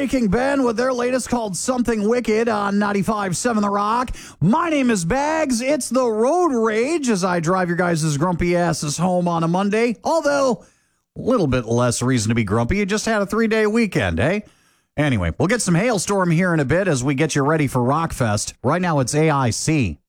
Breaking Ben with their latest called Something Wicked on 95.7 The Rock. My name is Bags. It's the Road Rage as I drive your guys' grumpy asses home on a Monday. Although, a little bit less reason to be grumpy. You just had a 3-day weekend, eh? Anyway, we'll get some hailstorm here in a bit as we get you ready for Rockfest. Right now, it's AIC.